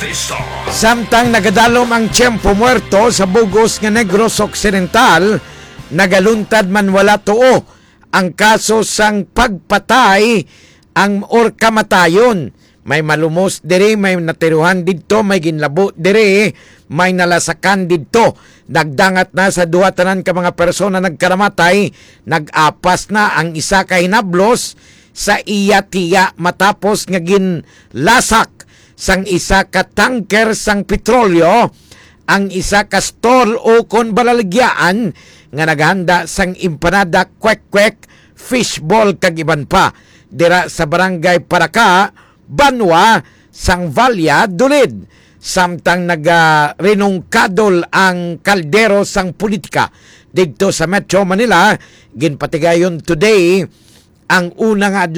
Samtang nagadalom ang tiyempo muerto sa bugos nga Negros Occidental, nagaluntad man wala tuo ang kaso sang pagpatay ang or kamatayon. May malumos diri, may natiruhan didto, may ginlabo diri, may nalasakan didto. Nagdangat na sa duha tanan ka mga persona nagkaramatay, nagapas na ang isa ka hinablos sa iya tiya matapos nga ginlasak sang isa ka tanker sang petrolyo, ang isa ka store o kon balaligyaan nga naghanda sang empanada, kwek-kwek, fishball kag iban pa dira sa barangay Paraka, Banwa, Sangvalya, Dulid. Samtang nagrinungkadol ang kaldero sang politika dito sa Metro Manila, ginpatigayon today ang unang